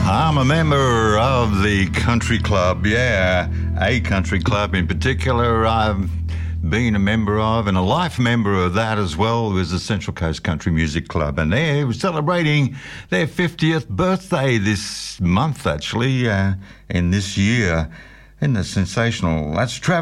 I'm a member of the country club, a country club in particular I've been a member of, and a life member of that as well was the Central Coast Country Music Club, and they were celebrating their 50th birthday this month actually, in this year. Isn't that sensational? That's Travis